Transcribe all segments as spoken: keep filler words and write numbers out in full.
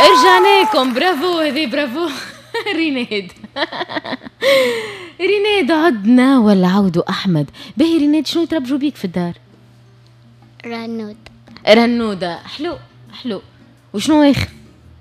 رجعنا لكم. برافو هذي برافو ريناد. ريناد عدنا ولا عودوا أحمد. باهي ريناد شنو يتربجوا بيك في الدار؟ رنود. رنودة. حلو حلو. وشنو آخر؟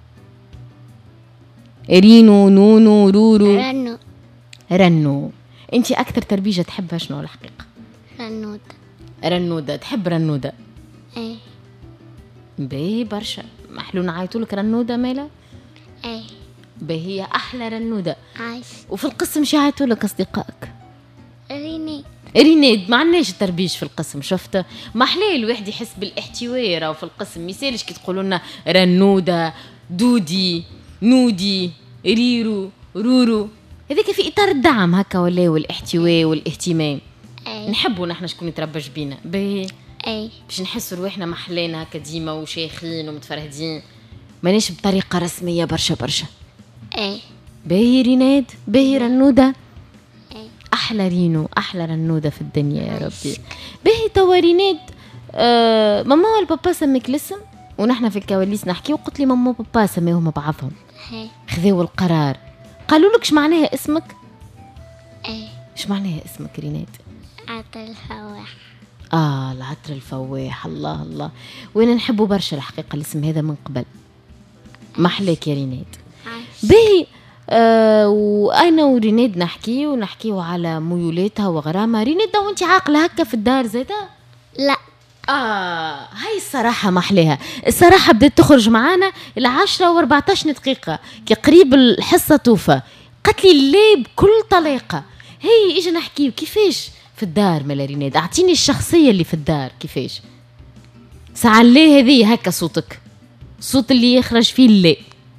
رينو نونو رورو رنو. رنو. انتي أكثر تربيجة تحبها شنو الحقيقة؟ رنود. رنودة. تحب رنودة؟ ايه. باهي برشا. محلو نعيطولك رنودة مالا؟ ايه. باهي أحلى رنودة. عايش. وفي القسم شو يعيطولك أصدقائك؟ ريني. ريناد. ما عندناش التربيج في القسم. شفت ما حلال الواحد يحس بالاحتواء راهو في القسم. ميسالش كي تقولوا لنا رنودة دودي نودي ريرو رورو هذيك في اطار الدعم هكا ولا والاحتواء والاهتمام. ايه. نحبوا نحن شكون يتربج بينا باهي ايه. باش نحسوا روحنا محلين هكا ديما وشيخين ومتفرهدين مانيش بطريقه رسميه برشا برشا. ايه. باهي ريناد. باهي رنوده. ايه. احلى رينو احلى رنوده في الدنيا يا ربي. باهي توا ريناد. آه ماما والبابا سميك الاسم ونحن في الكواليس نحكي وقلت لي ماما وبابا سميهم بعضهم. ايه. خذوا القرار. قالوا لك اش معناها اسمك؟ ايه. اش معناها اسمك ريناد؟ عطر الفواح. اه العطر الفواح. الله الله. وانا نحبه برشا الحقيقه الاسم هذا من قبل. محلاك يا ريناد. عايش. باهي. آه وانا وريناد نحكي ونحكيو على ميولاتها وغرامها. ريناد وانت عاقله هكا في الدار زاده؟ لا. آه هاي الصراحة محليها. الصراحة بدأت تخرج معانا العشرة واربعتاش دقيقة كي قريب الحصة توفى. قالت لي ليه بكل طليقة. هي إجا نحكي كيفاش في الدار مالا ريناد. أعطيني الشخصية اللي في الدار كيفاش. ساعة ليه هذه هكا صوتك صوت اللي يخرج فيه اللي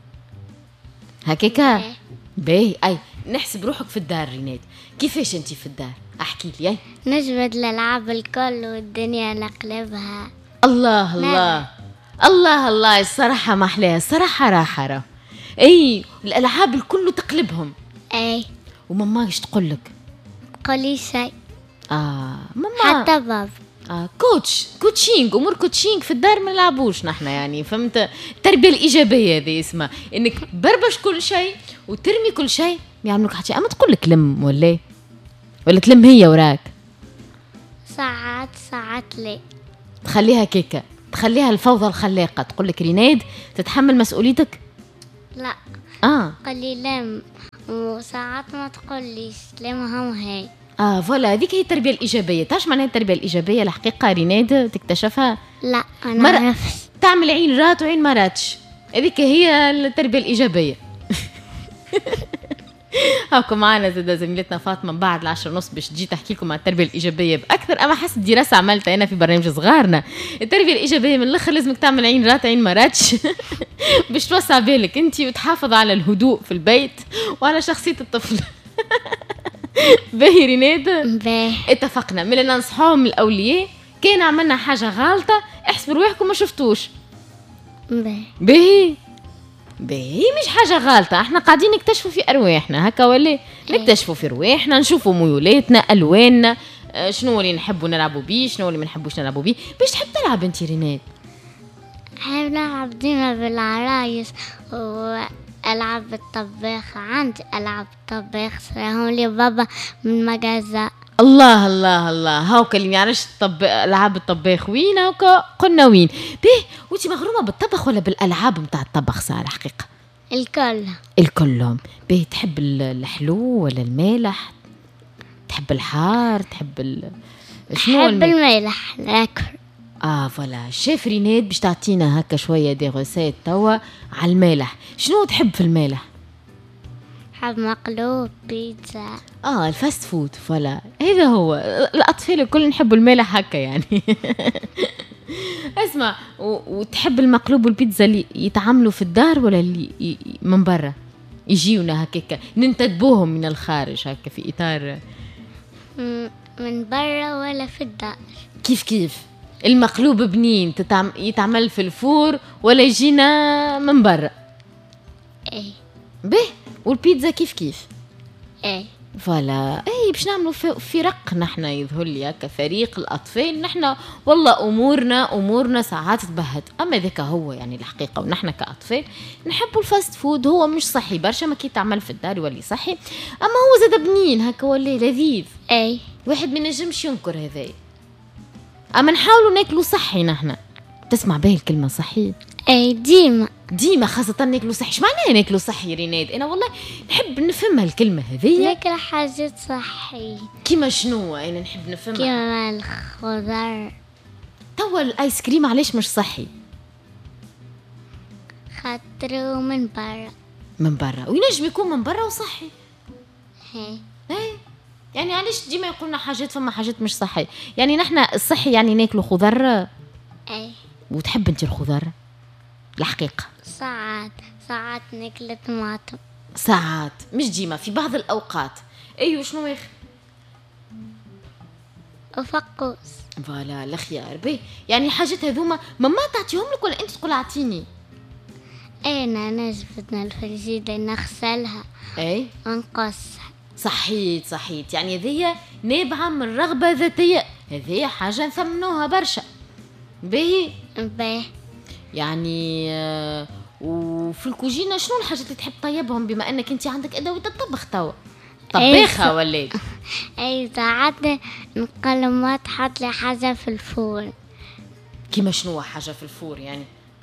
هكاكا. باهي أي نحسب روحك في الدار ريناد. كيفاش أنتي في الدار احكي لي. نجبد الألعاب الكل والدنيا نقلبها. الله الله الله الله. الصراحة ما أحلاها الصراحة راحة راه. أي الألعاب الكل تقلبهم. ايه. وماما ايش تقول لك؟ قولي شيء. آه ماما حتى باب. آه كوتش كوتشينج أمور كوتشينج في الدار ما نلعبوش نحن يعني فهمت. التربية الإيجابية هذه اسمها إنك بربش كل شيء وترمي كل شيء يعملوك حتى. أما تقول لك لم ولا ولا تلم هي وراك. ساعات ساعات ليه. تخليها كيكة تخليها الفوضى الخلاقة. تقول لك ريناد تتحمل مسؤوليتك. لا. اه قولي لم وساعات ما تقوليش لم هم هي. اه فوالا هذيك هي التربيه الايجابيه. تعرف معناها التربيه الايجابيه الحقيقه ريناد تكتشفها؟ لا انا مر... عرفت. تعمل عين رات وعين ما راتش. هذيك هي التربيه الايجابيه. هاكم معنا زاد زميلتنا فاطمه بعد العشرة ونص باش تجي تحكي لكم عن التربيه الايجابيه باكثر. اما حسب دراسه عملتها انا في برنامج صغارنا. التربيه الايجابيه من الاخر لازمك تعمل عين رات عين ما راتش باش توسع بالك انت وتحافظ على الهدوء في البيت وعلى شخصيه الطفل. باهي ريناد. باهي. اتفقنا من ننصحوهم الاولياء كان عملنا حاجه غلطه احسبوا رواحكم ما شفتوش. باهي. باهي باهي مش حاجه غلطه. احنا قاعدين نكتشفوا في ارواحنا هكا ولا نكتشفوا في رواحنا نشوفوا ميولاتنا الواننا. اه شنو اللي نحبوا نلعبوا بيه شنو اللي ما نحبوش نلعبوا بيه. باش تحب تلعب انت ريناد؟ نحب نلعب ديما بالعرايس والعب بالطباخ. عندي العاب طباخ سراهم لي بابا من مجازة. الله الله الله. هاوكا اللي ما يعرفش الطب... العاب الطباخ وين هاوكا قلنا وين. بيه وانتي مغرومه بالطبخ ولا بالالعاب نتاع الطبخ صار الحقيقه؟ الكل. الكلهم. بيه تحب الحلو ولا المالح؟ تحب الحار تحب ال... شنو تحب المالح ناكل. اه فوالا شيف ريناد باش تعطينا هكا شويه دي غوسيت توا على المالح. شنو تحب في المالح؟ حب مقلوب بيتزا. اه الفاست فود فوالا هذا هو. الاطفال الكل نحبوا المالح هكا يعني. اسمع و... وتحب المقلوب والبيتزا اللي يتعاملوا في الدار ولا اللي ي... من برا يجيونا هكاك ننتدبوهم من الخارج هكا في اطار من برا ولا في الدار؟ كيف كيف المقلوب بنين تتعم... يتعمل في الفور ولا يجينا من برا؟ ايه. به والبيتزا كيف كيف؟ ايه. فوالا اي باهي باش نعملوا فرق نحن، يظهر لي هكا فريق الاطفال نحن، والله امورنا امورنا ساعات تبهت. اما ذاك هو يعني الحقيقه، ونحن كاطفال نحبوا الفاست فود، هو مش صحي برشا، ما كي تعمل في الدار يولي صحي، اما هو زاد بنين هكا ولا لذيذ. اي واحد ما ينجمش ينكر هذايا. اما نحاولوا ناكلوا صحي نحن. تسمع به الكلمه صحي؟ اي ديما ديما خاصة ناكلوا صحي. ايش معناها ناكلوا صحي ريناد؟ انا والله نحب نفهمها الكلمة هذيا. ناكل حاجات صحية. كيما شنو انا نحب نفهمها؟ كيما الخضر. توا الايس كريم علاش مش صحي؟ خاطرو من برا. من برا، وينجم يكون من برا وصحي. هي ايه يعني علاش ديما يقولنا حاجات فما حاجات مش صحي؟ يعني نحن الصحي يعني ناكلوا خضر. اي وتحب انت الخضر؟ الحقيقة ساعات ساعات ناكل طماطم. ساعات مش ديما، في بعض الأوقات. أيوة شنو يا أخي؟ وفقوس. فوالا الخيار بي. يعني الحاجات هذوما ماما تعطيهم لك ولا أنت تقول أعطيني؟ أنا نجبدنا الفريجيدة نغسلها. أي ونقصها. صحيت صحيت، يعني هذيا نابعة من رغبة ذاتية، هذيا حاجة نثمنوها برشا. باهي باهي. يعني آه وفي الكوجينة شنو الحاجات اللي تحب طيبهم، بما انك انت عندك ادوات الطبخ توا؟ طباخة ولا؟ اي ساعات نقل ما تحط لي حاجة في الفور. كيما شنو حاجة في الفور يعني؟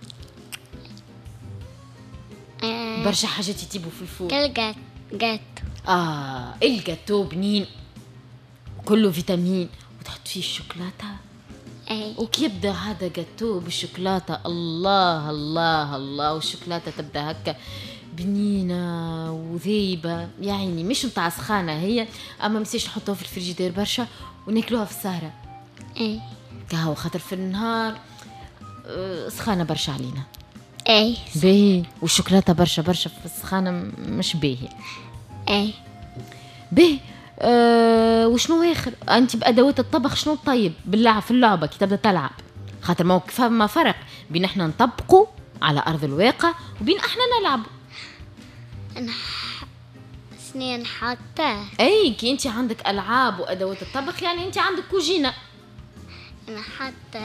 آه برشا حاجات يتيبوا في الفور. كل جاتو. اه الجاتو بنين كله فيتامين، وتحط فيه الشوكولاتة. اي وكي يبدا هذا جاتو بالشوكولاتة، الله الله الله، والشوكولاتة تبدا هكا بنينة وذيبة، يعني مش متاع سخانة هي، اما مسيش نحطوها في الفريجيدير برشا وناكلوها في السهرة. اي كهو خاطر في النهار سخانة برشا علينا. اي باهي، والشوكولاتة برشا برشا في السخانة مش باهي. اي باهي. أه وشنو اخر انت بادوات الطبخ شنو طيب باللعب في اللعبه كي تبدا تلعب؟ خاطر موقف ما فرق بين احنا نطبقوا على ارض الواقع وبين احنا نلعب. نح... سنين حتى اي كي انت عندك العاب وادوات الطبخ يعني انت عندك كوجينه. نحط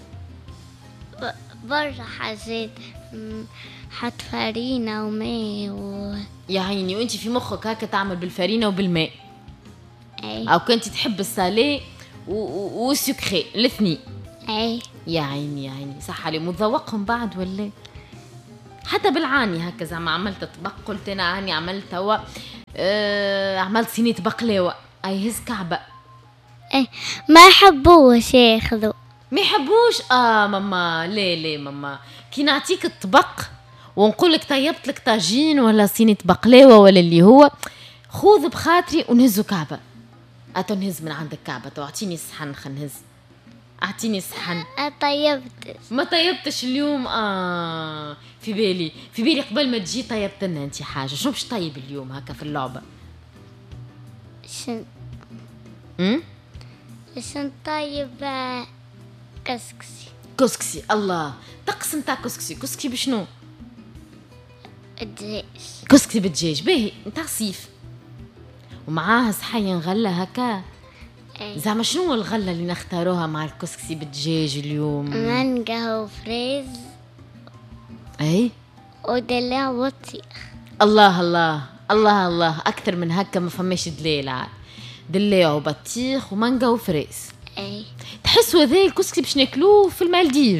برا حاجات، حط فرينة وماء و... يا عيني، وانت في مخك هكا تعمل بالفرينه وبالماء. اي او كنت تحب السالي والسكري الاثنين. اي يا عيني يا عيني صح علي. متذوقهم بعد ولا؟ حتى بالعاني هكا زعما عملت طبق، قلت انا عاني عملت توا أه عملت صينيه بقلاوه اي هز كعبه. اي ما يحبوش ياخذوا. ما يحبوش؟ اه ماما لا لا ماما، كي نعطيك الطبق ونقول لك طيبت لك طاجين ولا صينيه بقلاوه ولا اللي هو، خذ بخاطري ونهزوا كعبه. اتو نهز من عندك كعبه، تو اعطيني صحن خلينا نهز. اعطيني صحن. طيبت ما طيبتش اليوم؟ اه في بالي في بالي قبل ما تجي طيبت لنا انت حاجه. شنو باش طيب اليوم هكا في اللعبه؟ شن امم شن طيب؟ كسكسي. كسكسي. الله، طقس نتاع كسكسي. كسكسي بشنو؟ الدجاج. كسكسي بالدجاج باهي نتاع صيف، ومعاها صحية غلة هكا. زعما شنو الغلة اللي نختاروها مع الكسكسي بالدجاج اليوم؟ مانجا وفريز. اي ودلع وطيخ. الله الله الله الله، اكثر من هكا ما فماش دليل عاد. دليع وبطيخ ومانجا وفريز. اي تحسوا هذا الكسكسي باش ناكلوه في المالديف.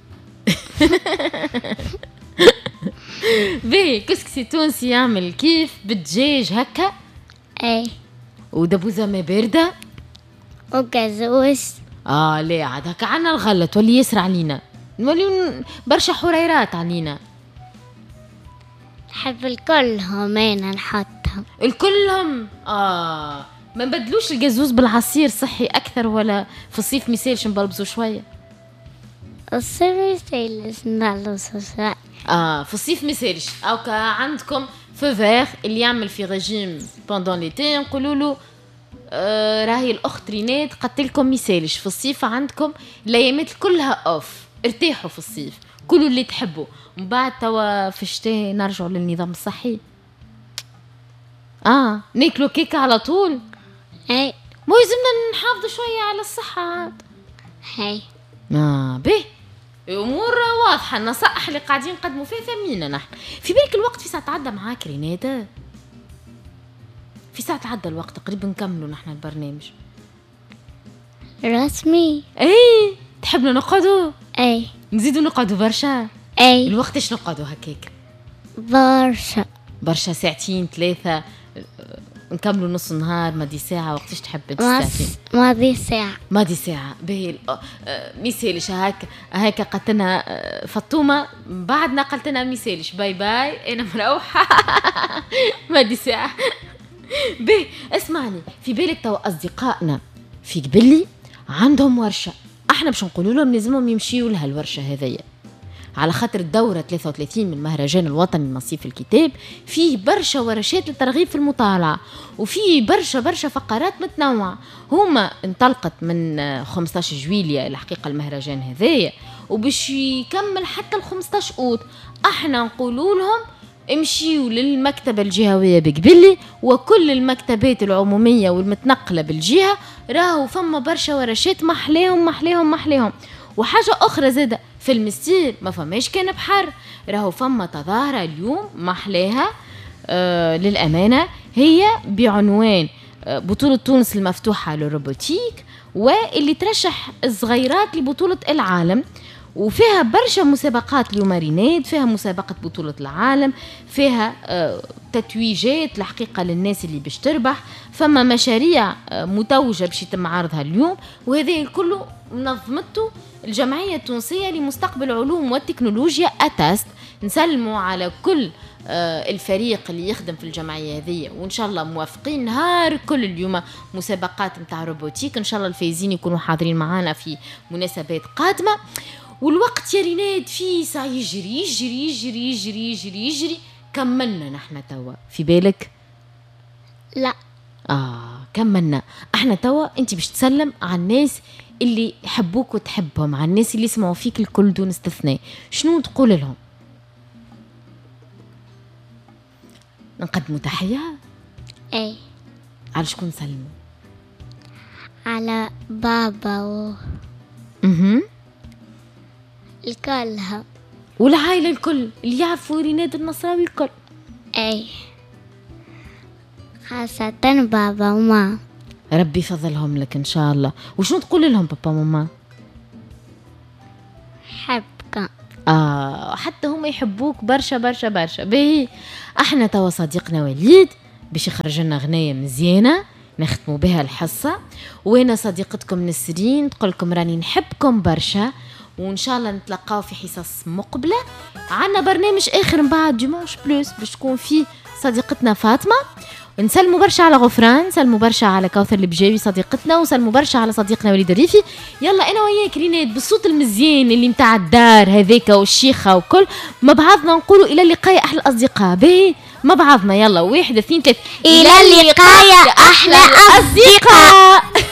باهي كسكسي تونسي يعمل كيف بالدجاج هكا. اي ودبوزة ما باردة وكازوس. اه لا عاد هكا عنا الغلة تولي يسرع علينا، نولي برشا حريرات علينا. نحب الكلهم انا نحطهم الكلهم. اه ما نبدلوش الجازوز بالعصير صحي اكثر؟ ولا في الصيف ميسالش نبلبزو شويه؟ الصيف ميسالش نبلبزو شويه. اه في الصيف ميسالش. او كا عندكم في فيغ اللي يعمل في ريجيم بوندون ليتي نقولوا له آه راهي الاخت رينات قالت لكم ميسالش في الصيف عندكم الايامات كلها اوف، ارتاحوا في الصيف كلوا اللي تحبوا، ومن بعد توا في الشتاء نرجعوا للنظام الصحي. اه ناكلوا كيكه على طول. اي مو يلزمنا نحافظوا شويه على الصحه عاد. هاي اه به امور واضحه، النصائح اللي قاعدين نقدموا فيها ثمينه نحن. في بالك الوقت في ساعه تعدى معاك ريناده؟ في ساعه تعدى الوقت تقريبا، نكملوا نحن البرنامج. رسمي. اي تحبنا نقعدوا؟ اي نزيدوا نقعدوا برشا؟ اي الوقت ايش نقعدوا هكاك؟ برشا برشا، ساعتين ثلاثه، نكملوا نص نهار، مادي ساعه، وقتاش تحب انت ما ساعتين؟ ماضي ساعة. مادي ساعة باهي. ميسالش هكا هكا قلتنا فطومة، بعدنا قلتنا ميسالش باي باي أنا مروحة. مادي ساعة. باهي اسمعني، في بالك تو أصدقائنا في قبلي عندهم ورشة، احنا باش نقولوا لهم لازمهم يمشيوا لها الورشة هذيا، على خاطر الدورة ثلاثة وثلاثين من المهرجان الوطني لمصيف الكتاب فيه برشا ورشات للترغيب في المطالعة، وفيه برشا برشا فقرات متنوعة. هما انطلقت من خمسطاش جويلية الحقيقة المهرجان هذايا، وباش يكمل حتى ال خمسطاش أوت. احنا نقولوا لهم امشيوا للمكتبة الجهوية بقبلي وكل المكتبات العمومية والمتنقلة بالجهة، راهو فما برشا ورشات محليهم محليهم محليهم. وحاجة أخرى زادة، في المستير ما فماش كان بحر، راهو فما تظاهرة اليوم محليها آه للأمانة، هي بعنوان آه بطولة تونس المفتوحة للروبوتيك، واللي ترشح الصغيرات لبطولة العالم، وفيها برشا مسابقات اليوم ريناد، فيها مسابقة بطولة العالم، فيها آه تتويجات الحقيقة للناس اللي باش تربح، فما مشاريع آه متوجة باش يتم عرضها اليوم، وهذا الكل منظمته الجمعية التونسية لمستقبل العلوم والتكنولوجيا أتاست. نسلموا على كل آه الفريق اللي يخدم في الجمعية هذه، وإن شاء الله موافقين نهار كل اليوم مسابقات متاع روبوتيك، إن شاء الله الفايزين يكونوا حاضرين معنا في مناسبات قادمة. والوقت يا ريناد فيه ساعة يجري يجري يجري يجري يجري يجري، كملنا نحن توا في بالك؟ لا آه كملنا احنا توا. انت باش تسلم على الناس اللي يحبوك وتحبهم، على الناس اللي يسمعوا فيك الكل دون استثناء، شنو تقول لهم؟ نقدموا تحية؟ اي على شكون سلموا؟ على بابا و اها الكلها والعائلة الكل اللي يعرفوا ريناد النصراوي الكل. اي خاصة بابا وماما، ربي يفضلهم لك ان شاء الله. وشنو تقول لهم بابا وماما؟ حبك. آه حتى هم يحبوك برشا برشا برشا. باهي احنا توا صديقنا وليد باش يخرج لنا غنية مزيانة نختموا بها الحصة، وانا صديقتكم نسرين تقول لكم راني نحبكم برشا، وان شاء الله نتلقاو في حصص مقبلة. عنا برنامج اخر من بعد ديمونش بلوس باش تكون فيه صديقتنا فاطمة. نسلموا برشا على غفران، نسلموا برشا على كوثر البجاوي صديقتنا، ونسلموا برشا على صديقنا وليد الريفي. يلا انا وياك ريناد بالصوت المزيان اللي متاع الدار هذيك والشيخه وكل مع بعضنا نقولوا الى اللقاء يا احلى الاصدقاء. باهي مع بعضنا يلا، واحد اثنين ثلاثة، الى اللقاء يا احلى اصدقاء.